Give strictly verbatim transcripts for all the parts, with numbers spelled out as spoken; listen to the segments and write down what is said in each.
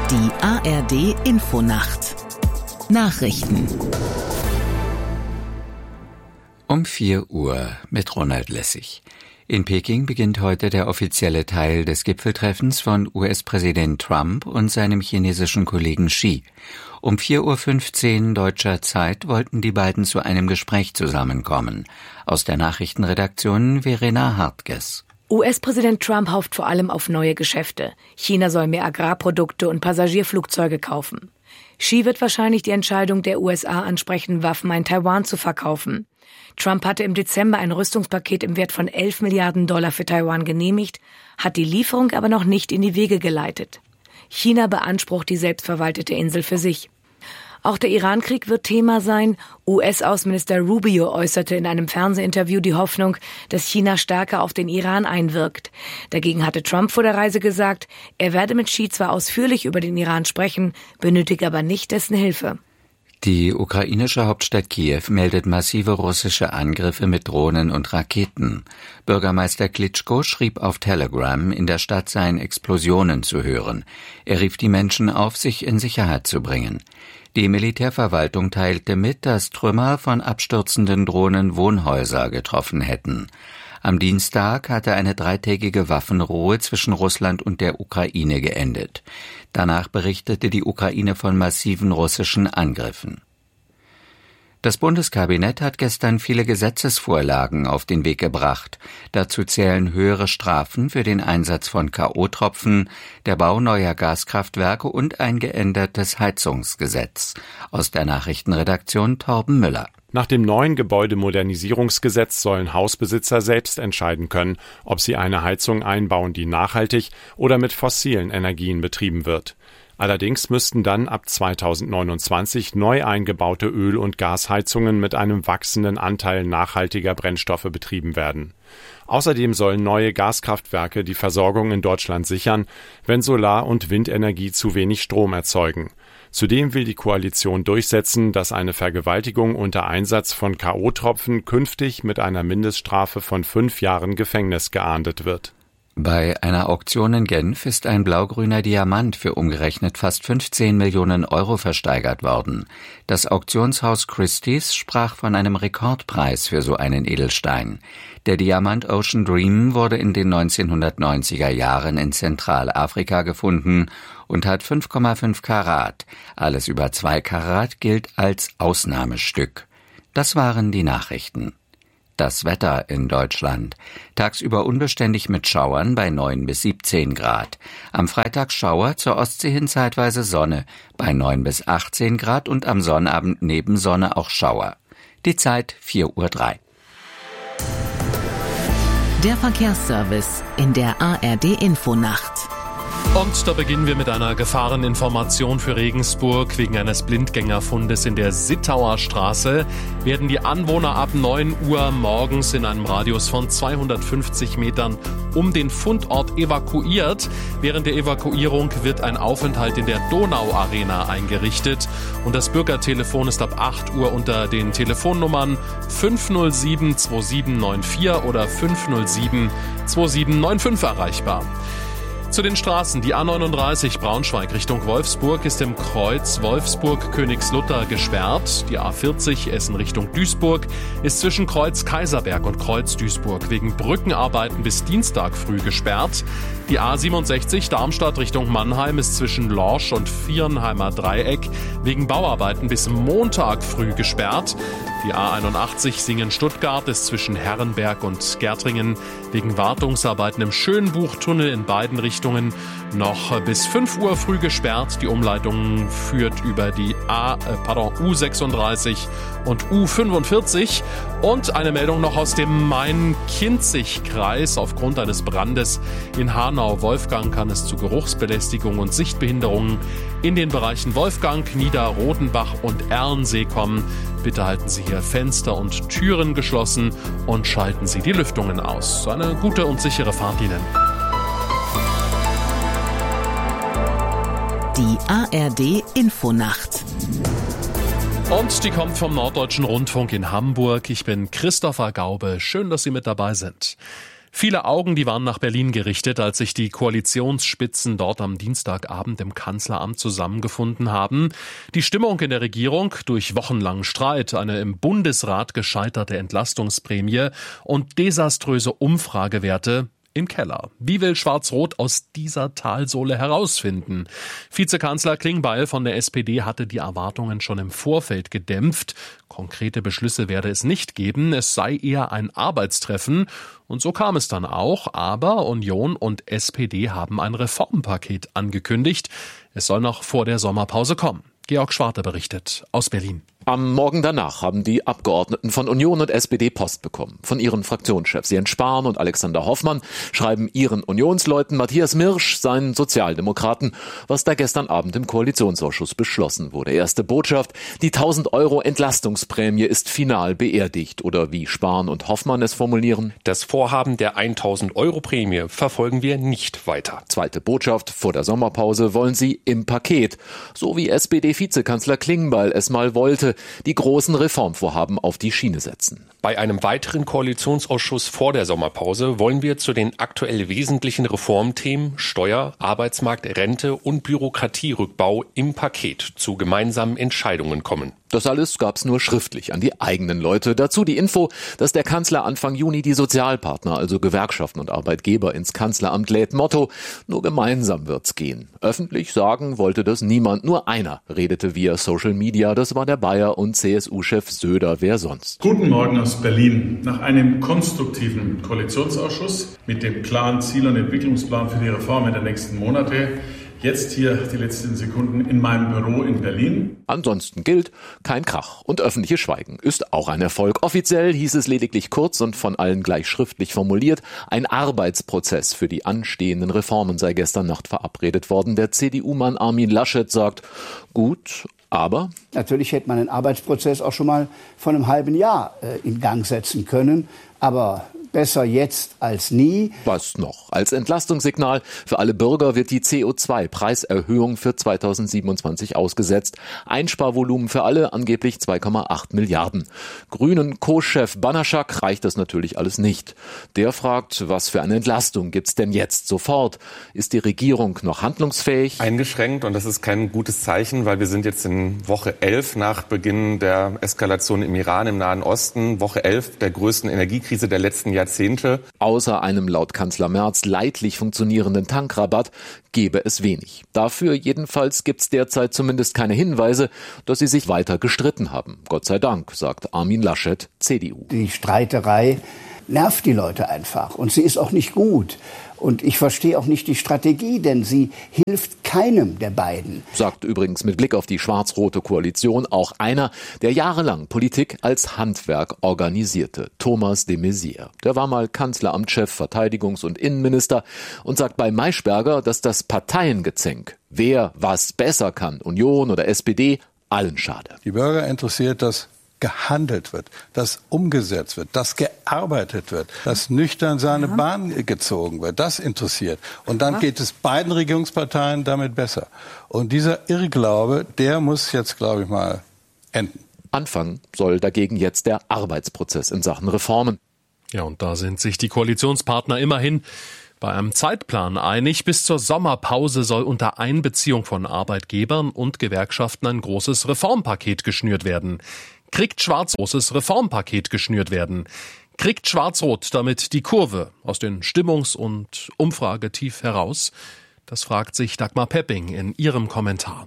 Die A R D Infonacht Nachrichten Um vier Uhr mit Ronald Lessig. In Peking beginnt heute der offizielle Teil des Gipfeltreffens von U S-Präsident Trump und seinem chinesischen Kollegen Xi. Um vier Uhr fünfzehn deutscher Zeit wollten die beiden zu einem Gespräch zusammenkommen. Aus der Nachrichtenredaktion Verena Hartges. U S-Präsident Trump hofft vor allem auf neue Geschäfte. China soll mehr Agrarprodukte und Passagierflugzeuge kaufen. Xi wird wahrscheinlich die Entscheidung der U S A ansprechen, Waffen an Taiwan zu verkaufen. Trump hatte im Dezember ein Rüstungspaket im Wert von elf Milliarden Dollar für Taiwan genehmigt, hat die Lieferung aber noch nicht in die Wege geleitet. China beansprucht die selbstverwaltete Insel für sich. Auch der Iran-Krieg wird Thema sein. U S-Außenminister Rubio äußerte in einem Fernsehinterview die Hoffnung, dass China stärker auf den Iran einwirkt. Dagegen hatte Trump vor der Reise gesagt, er werde mit Xi zwar ausführlich über den Iran sprechen, benötige aber nicht dessen Hilfe. Die ukrainische Hauptstadt Kiew meldet massive russische Angriffe mit Drohnen und Raketen. Bürgermeister Klitschko schrieb auf Telegram, in der Stadt seien Explosionen zu hören. Er rief die Menschen auf, sich in Sicherheit zu bringen. Die Militärverwaltung teilte mit, dass Trümmer von abstürzenden Drohnen Wohnhäuser getroffen hätten. Am Dienstag hatte eine dreitägige Waffenruhe zwischen Russland und der Ukraine geendet. Danach berichtete die Ukraine von massiven russischen Angriffen. Das Bundeskabinett hat gestern viele Gesetzesvorlagen auf den Weg gebracht. Dazu zählen höhere Strafen für den Einsatz von K O-Tropfen, der Bau neuer Gaskraftwerke und ein geändertes Heizungsgesetz. Aus der Nachrichtenredaktion Torben Müller. Nach dem neuen Gebäudemodernisierungsgesetz sollen Hausbesitzer selbst entscheiden können, ob sie eine Heizung einbauen, die nachhaltig oder mit fossilen Energien betrieben wird. Allerdings müssten dann ab zweitausendneunundzwanzig neu eingebaute Öl- und Gasheizungen mit einem wachsenden Anteil nachhaltiger Brennstoffe betrieben werden. Außerdem sollen neue Gaskraftwerke die Versorgung in Deutschland sichern, wenn Solar- und Windenergie zu wenig Strom erzeugen. Zudem will die Koalition durchsetzen, dass eine Vergewaltigung unter Einsatz von K O-Tropfen künftig mit einer Mindeststrafe von fünf Jahren Gefängnis geahndet wird. Bei einer Auktion in Genf ist ein blaugrüner Diamant für umgerechnet fast fünfzehn Millionen Euro versteigert worden. Das Auktionshaus Christie's sprach von einem Rekordpreis für so einen Edelstein. Der Diamant Ocean Dream wurde in den neunzehnhundertneunziger Jahren in Zentralafrika gefunden und hat fünf Komma fünf Karat. Alles über zwei Karat gilt als Ausnahmestück. Das waren die Nachrichten. Das Wetter in Deutschland. Tagsüber unbeständig mit Schauern bei neun bis siebzehn Grad. Am Freitag Schauer, zur Ostsee hin zeitweise Sonne bei neun bis achtzehn Grad und am Sonnabend neben Sonne auch Schauer. Die Zeit vier Uhr drei. Der Verkehrsservice in der A R D Infonacht. Und da beginnen wir mit einer Gefahreninformation für Regensburg. Wegen eines Blindgängerfundes in der Sittauer Straße werden die Anwohner ab neun Uhr morgens in einem Radius von zweihundertfünfzig Metern um den Fundort evakuiert. Während der Evakuierung wird ein Aufenthalt in der Donauarena eingerichtet. Und das Bürgertelefon ist ab acht Uhr unter den Telefonnummern fünf null sieben zwei sieben neun vier oder fünf null sieben zwei sieben neun fünf erreichbar. Zu den Straßen. Die A neununddreißig Braunschweig Richtung Wolfsburg ist im Kreuz Wolfsburg-Königslutter gesperrt. Die A vierzig Essen Richtung Duisburg ist zwischen Kreuz Kaiserberg und Kreuz Duisburg wegen Brückenarbeiten bis Dienstag früh gesperrt. Die A siebenundsechzig Darmstadt Richtung Mannheim ist zwischen Lorsch und Viernheimer Dreieck wegen Bauarbeiten bis Montag früh gesperrt. Die A einundachtzig Singen-Stuttgart ist zwischen Herrenberg und Gärtringen wegen Wartungsarbeiten im Schönbuchtunnel in beiden Richtungen noch bis fünf Uhr früh gesperrt. Die Umleitung führt über die A, äh, pardon, U sechsunddreißig und U fünfundvierzig. Und eine Meldung noch aus dem Main-Kinzig-Kreis. Aufgrund eines Brandes in Hanau-Wolfgang kann es zu Geruchsbelästigung und Sichtbehinderungen in den Bereichen Wolfgang, Nieder-Rodenbach und Erlensee kommen. Bitte halten Sie hier Fenster und Türen geschlossen und schalten Sie die Lüftungen aus. Eine gute und sichere Fahrt Ihnen. Die A R D Infonacht. Und die kommt vom Norddeutschen Rundfunk in Hamburg. Ich bin Christopher Gaube. Schön, dass Sie mit dabei sind. Viele Augen, die waren nach Berlin gerichtet, als sich die Koalitionsspitzen dort am Dienstagabend im Kanzleramt zusammengefunden haben. Die Stimmung in der Regierung durch wochenlangen Streit, eine im Bundesrat gescheiterte Entlastungsprämie und desaströse Umfragewerte im Keller. Wie will Schwarz-Rot aus dieser Talsohle herausfinden? Vizekanzler Klingbeil von der S P D hatte die Erwartungen schon im Vorfeld gedämpft. Konkrete Beschlüsse werde es nicht geben, es sei eher ein Arbeitstreffen. Und so kam es dann auch, aber Union und S P D haben ein Reformpaket angekündigt. Es soll noch vor der Sommerpause kommen. Georg Schwarte berichtet aus Berlin. Am Morgen danach haben die Abgeordneten von Union und S P D Post bekommen. Von ihren Fraktionschefs Jens Spahn und Alexander Hoffmann schreiben ihren Unionsleuten Matthias Mirsch, seinen Sozialdemokraten, was da gestern Abend im Koalitionsausschuss beschlossen wurde. Erste Botschaft: Die tausend Euro Entlastungsprämie ist final beerdigt. Oder wie Spahn und Hoffmann es formulieren: Das Vorhaben der tausend Euro Prämie verfolgen wir nicht weiter. Zweite Botschaft: Vor der Sommerpause wollen sie im Paket, so wie S P D-Vizekanzler Klingbeil es mal wollte, die großen Reformvorhaben auf die Schiene setzen. Bei einem weiteren Koalitionsausschuss vor der Sommerpause wollen wir zu den aktuell wesentlichen Reformthemen Steuer, Arbeitsmarkt, Rente und Bürokratierückbau im Paket zu gemeinsamen Entscheidungen kommen. Das alles gab's nur schriftlich an die eigenen Leute. Dazu die Info, dass der Kanzler Anfang Juni die Sozialpartner, also Gewerkschaften und Arbeitgeber, ins Kanzleramt lädt. Motto: Nur gemeinsam wird's gehen. Öffentlich sagen wollte das niemand. Nur einer redete via Social Media. Das war der Bayer- und C S U-Chef Söder. Wer sonst? Guten Morgen aus Berlin. Nach einem konstruktiven Koalitionsausschuss mit dem klaren Ziel- und Entwicklungsplan für die Reformen der nächsten Monate jetzt hier die letzten Sekunden in meinem Büro in Berlin. Ansonsten gilt kein Krach und öffentliches Schweigen ist auch ein Erfolg. Offiziell hieß es lediglich kurz und von allen gleich schriftlich formuliert: Ein Arbeitsprozess für die anstehenden Reformen sei gestern Nacht verabredet worden. Der C D U-Mann Armin Laschet sagt: Gut, aber natürlich hätte man einen Arbeitsprozess auch schon mal vor einem halben Jahr äh, in Gang setzen können. Aber besser jetzt als nie. Was noch? Als Entlastungssignal für alle Bürger wird die C O zwei Preiserhöhung für zweitausendsiebenundzwanzig ausgesetzt. Einsparvolumen für alle angeblich zwei Komma acht Milliarden. Grünen Co-Chef Banaschak reicht das natürlich alles nicht. Der fragt, was für eine Entlastung gibt's denn jetzt sofort? Ist die Regierung noch handlungsfähig? Eingeschränkt, und das ist kein gutes Zeichen, weil wir sind jetzt in Woche elf nach Beginn der Eskalation im Iran, im Nahen Osten. Woche elf der größten Energiekrise der letzten Jahrzehnte. Jahrzehnte. Außer einem laut Kanzler Merz leidlich funktionierenden Tankrabatt gäbe es wenig. Dafür jedenfalls gibt's derzeit zumindest keine Hinweise, dass sie sich weiter gestritten haben. Gott sei Dank, sagt Armin Laschet, C D U. Die Streiterei nervt die Leute einfach und sie ist auch nicht gut. Und ich verstehe auch nicht die Strategie, denn sie hilft keinem der beiden. Sagt übrigens mit Blick auf die schwarz-rote Koalition auch einer, der jahrelang Politik als Handwerk organisierte, Thomas de Maizière. Der war mal Kanzleramtschef, Verteidigungs- und Innenminister und sagt bei Maischberger, dass das Parteiengezänk, wer was besser kann, Union oder S P D, allen schade. Die Bürger interessiert das gehandelt wird, dass umgesetzt wird, dass gearbeitet wird, dass nüchtern seine Aha. Bahn gezogen wird. Das interessiert. Und dann Aha. geht es beiden Regierungsparteien damit besser. Und dieser Irrglaube, der muss jetzt, glaube ich mal, enden. Anfangen soll dagegen jetzt der Arbeitsprozess in Sachen Reformen. Ja, und da sind sich die Koalitionspartner immerhin bei einem Zeitplan einig. Bis zur Sommerpause soll unter Einbeziehung von Arbeitgebern und Gewerkschaften ein großes Reformpaket geschnürt werden. Kriegt Schwarz großes Reformpaket geschnürt werden? Kriegt Schwarz-Rot damit die Kurve aus den Stimmungs- und Umfragetief heraus? Das fragt sich Dagmar Pepping in ihrem Kommentar.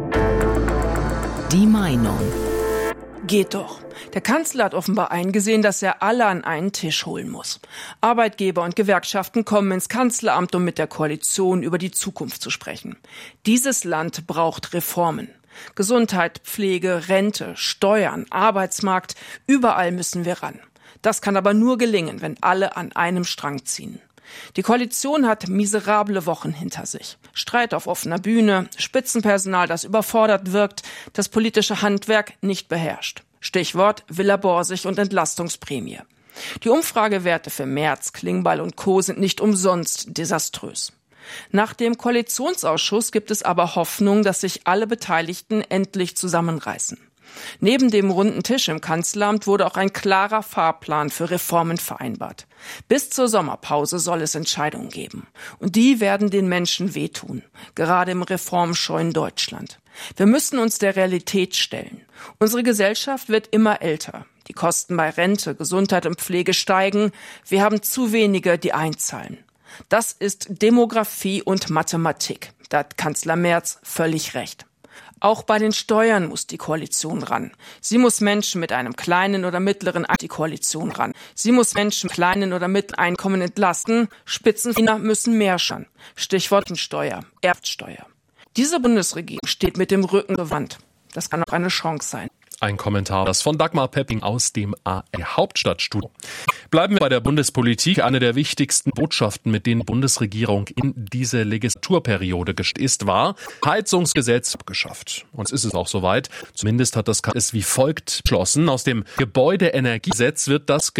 Die Meinung. Geht doch. Der Kanzler hat offenbar eingesehen, dass er alle an einen Tisch holen muss. Arbeitgeber und Gewerkschaften kommen ins Kanzleramt, um mit der Koalition über die Zukunft zu sprechen. Dieses Land braucht Reformen. Gesundheit, Pflege, Rente, Steuern, Arbeitsmarkt, überall müssen wir ran. Das kann aber nur gelingen, wenn alle an einem Strang ziehen. Die Koalition hat miserable Wochen hinter sich. Streit auf offener Bühne, Spitzenpersonal, das überfordert wirkt, das politische Handwerk nicht beherrscht. Stichwort Villa Borsig und Entlastungsprämie. Die Umfragewerte für Merz, Klingbeil und Co. sind nicht umsonst desaströs. Nach dem Koalitionsausschuss gibt es aber Hoffnung, dass sich alle Beteiligten endlich zusammenreißen. Neben dem runden Tisch im Kanzleramt wurde auch ein klarer Fahrplan für Reformen vereinbart. Bis zur Sommerpause soll es Entscheidungen geben. Und die werden den Menschen wehtun, gerade im reformscheuen Deutschland. Wir müssen uns der Realität stellen. Unsere Gesellschaft wird immer älter. Die Kosten bei Rente, Gesundheit und Pflege steigen. Wir haben zu wenige, die einzahlen. Das ist Demografie und Mathematik. Da hat Kanzler Merz völlig recht. Auch bei den Steuern muss die Koalition ran. Sie muss Menschen mit einem kleinen oder mittleren die Koalition ran. Sie muss Menschen mit kleinen oder mittleren Einkommen entlasten. Spitzenverdiener müssen mehr schauen. Stichwort Steuer, Erbsteuer. Diese Bundesregierung steht mit dem Rücken zur Wand. Das kann auch eine Chance sein. Ein Kommentar, das von Dagmar Pepping aus dem A R D Hauptstadtstudio. Bleiben wir bei der Bundespolitik. Eine der wichtigsten Botschaften, mit denen die Bundesregierung in diese Legislaturperiode gestellt ist, war Heizungsgesetz abgeschafft. Und es ist es auch soweit. Zumindest hat das K S wie folgt beschlossen. Aus dem Gebäudeenergiegesetz wird das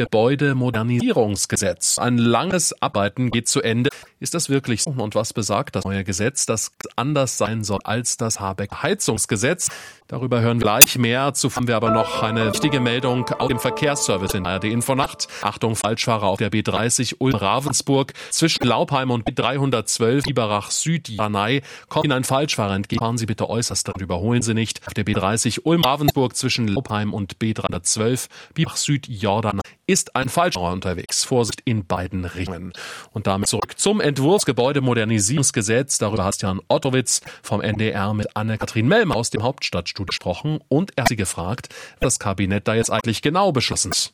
Gebäudemodernisierungsgesetz. Ein langes Arbeiten geht zu Ende. Ist das wirklich so? Und was besagt das neue Gesetz, das anders sein soll als das Habeck-Heizungsgesetz? Darüber hören wir gleich mehr. Zuvor haben wir aber noch eine wichtige Meldung aus dem Verkehrsservice in A R D Infonacht. Achtung, Falschfahrer auf der B dreißig Ulm-Ravensburg. Zwischen Laupheim und B dreihundertzwölf Biberach Süd, Janei, kommt Ihnen ein Falschfahrer entgegen. Fahren Sie bitte äußerst und überholen Sie nicht. Auf der B dreißig Ulm-Ravensburg zwischen Laupheim und B dreihundertzwölf Biberach Süd, Jordan ist ein Falschfahrer unterwegs. Vorsicht in beiden Richtungen. Und damit zurück zum Entwurfsgebäudemodernisierungsgesetz. Darüber hat Jan Ottowitz vom N D R mit Anne-Kathrin Melm aus dem Hauptstadtstudio gesprochen. Und er hat sie gefragt, was das Kabinett da jetzt eigentlich genau beschlossen hat.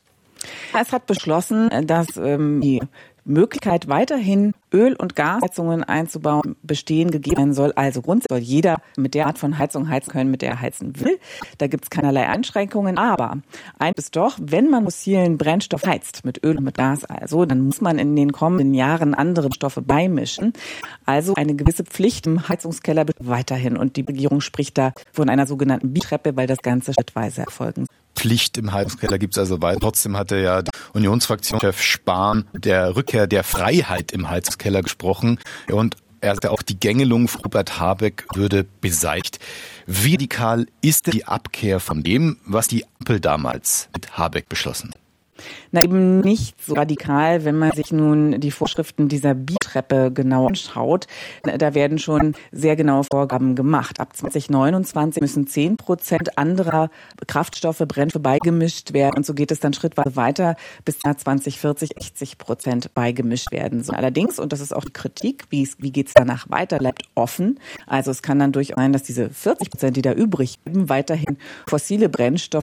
Es hat beschlossen, dass ähm, die Möglichkeit weiterhin Öl- und Gasheizungen einzubauen bestehen gegeben sein soll. Also grundsätzlich soll jeder mit der Art von Heizung heizen können, mit der er heizen will. Da gibt es keinerlei Einschränkungen. Aber eins ist doch, wenn man fossilen Brennstoff heizt, mit Öl und mit Gas also, dann muss man in den kommenden Jahren andere Stoffe beimischen. Also eine gewisse Pflicht im Heizungskeller weiterhin. Und die Regierung spricht da von einer sogenannten Bi-Treppe, weil das Ganze schrittweise erfolgen soll. Pflicht im Heizungskeller gibt es also weiter. Trotzdem hatte ja der Unionsfraktionschef Spahn der Rückkehr der Freiheit im Heizungskeller gesprochen. Und er sagte auch, die Gängelung von Robert Habeck würde beseitigt. Wie radikal ist denn die Abkehr von dem, was die Ampel damals mit Habeck beschlossen hat? Na, eben nicht so radikal, wenn man sich nun die Vorschriften dieser Bi-Treppe genau anschaut. Da werden schon sehr genaue Vorgaben gemacht. Ab zwanzig neunundzwanzig müssen zehn Prozent anderer Kraftstoffe, Brennstoffe beigemischt werden. Und so geht es dann schrittweise weiter, bis zwanzig vierzig sechzig Prozent beigemischt werden. So, allerdings, und das ist auch die Kritik, wie, wie geht es danach weiter, bleibt offen. Also es kann dann durchaus sein, dass diese vierzig Prozent, die da übrig bleiben, weiterhin fossile Brennstoffe